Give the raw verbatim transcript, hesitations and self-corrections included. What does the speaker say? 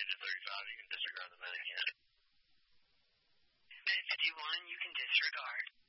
change to thirty-five, you can disregard the Medicare. Bid fifty-one, you can disregard.